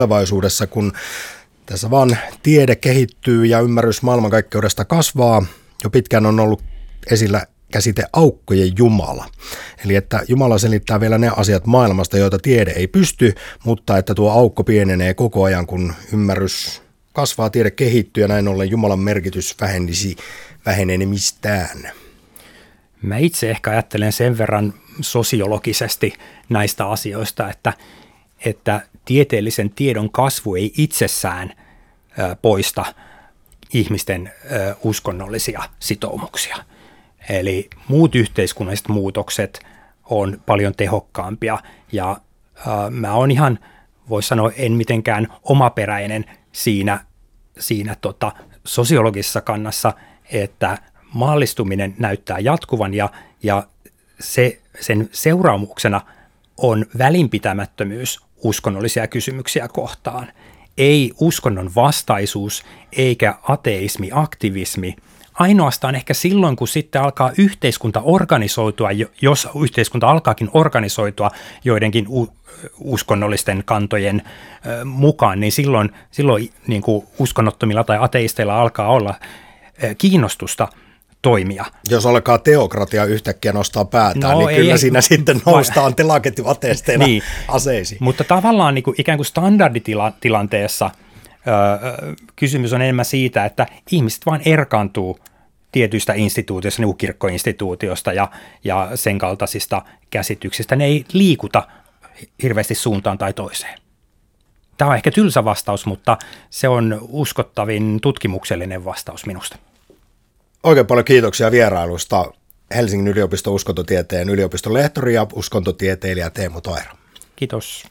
tulevaisuudessa, kun tässä vaan tiede kehittyy ja ymmärrys maailmankaikkeudesta kasvaa. Jo pitkään on ollut esillä käsite aukkojen Jumala. Eli että Jumala selittää vielä ne asiat maailmasta, joita tiede ei pysty, mutta että tuo aukko pienenee koko ajan, kun ymmärrys kasvaa, tiede kehittyy ja näin ollen Jumalan merkitys vähenemistään. Mä itse ehkä ajattelen sen verran sosiologisesti näistä asioista, että tieteellisen tiedon kasvu ei itsessään poista ihmisten uskonnollisia sitoumuksia. Eli muut yhteiskunnalliset muutokset on paljon tehokkaampia ja mä oon ihan, voisi sanoa, en mitenkään omaperäinen siinä sosiologisessa kannassa, että maallistuminen näyttää jatkuvan ja sen seuraamuksena on välinpitämättömyys uskonnollisia kysymyksiä kohtaan. Ei uskonnon vastaisuus eikä ateismi, aktivismi. Ainoastaan ehkä silloin, kun sitten alkaa yhteiskunta organisoitua, jos yhteiskunta alkaakin organisoitua joidenkin uskonnollisten kantojen mukaan, niin silloin niin kuin uskonnottomilla tai ateisteilla alkaa olla kiinnostusta toimia. Jos alkaa teokratia yhtäkkiä nostaa päätään, niin kyllä siinä sitten noustaan telakettivateisteina niin, aseisiin. Mutta tavallaan niin kuin ikään kuin standarditilanteessa kysymys on enemmän siitä, että ihmiset vaan erkaantuu tietyistä instituutioista, niin kuin kirkkoinstituutiosta ja sen kaltaisista käsityksistä. Ne ei liikuta hirveästi suuntaan tai toiseen. Tämä on ehkä tylsä vastaus, mutta se on uskottavin tutkimuksellinen vastaus minusta. Oikein paljon kiitoksia vierailusta Helsingin yliopiston uskontotieteen yliopiston lehtori ja uskontotieteilijä Teemu Taira. Kiitos.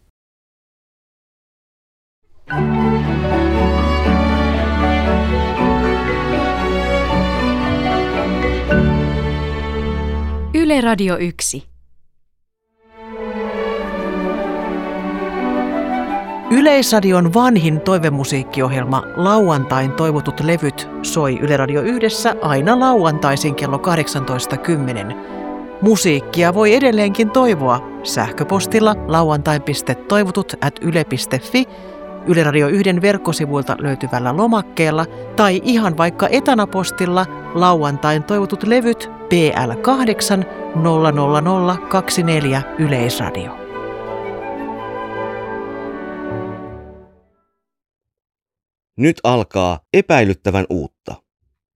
Yle Radio 1. Yleisradion vanhin toivemusiikkiohjelma Lauantain toivotut levyt soi Yle Radio 1 aina lauantaisin kello 18.10. Musiikkia voi edelleenkin toivoa sähköpostilla lauantain.toivotut@yle.fi, Yle Radio 1 verkkosivuilta löytyvällä lomakkeella tai ihan vaikka etanapostilla Lauantain toivotut levyt PL 8 00024 Yleisradio. Nyt alkaa epäilyttävän uutta.